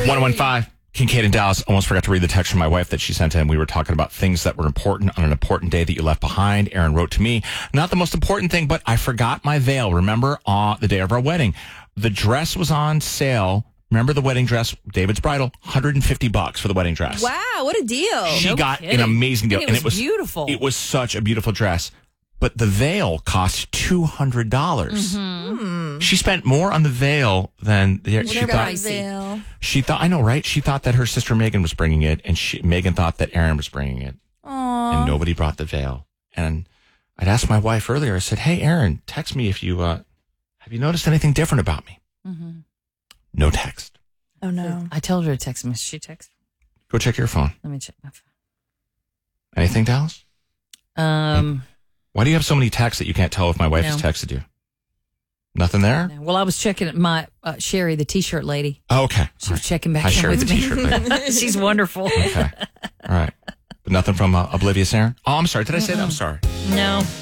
115. Kincaid in Dallas. Almost forgot to read the text from my wife that she sent in. We were talking about things that were important on an important day that you left behind. Aaron wrote to me, not the most important thing, but I forgot my veil. Remember, on the day of our wedding, the dress was on sale. Remember the wedding dress, David's bridal, $150 for the wedding dress. Wow, what a deal. She got an amazing deal. And it was beautiful. It was such a beautiful dress. But the veil cost $200. Mm-hmm. She spent more on the veil than she thought. I know, right? She thought that her sister Megan was bringing it, and Megan thought that Aaron was bringing it. Aww. And nobody brought the veil. And I'd asked my wife earlier. I said, "Hey, Aaron, text me if you have you noticed anything different about me?" Mm-hmm. No text. Oh no! I told her to text me. She texted. Go check your phone. Let me check my phone. Anything, Dallas? Why do you have so many texts that you can't tell if my wife has texted you? Nothing there? No. Well, I was checking my Sherry, the T-shirt lady. Oh, okay. She was checking back Hi, in Sherry, with the me. T-shirt lady. She's wonderful. Okay. All right. But nothing from Oblivious Aaron? Oh, I'm sorry. Did I say that? I'm sorry. No.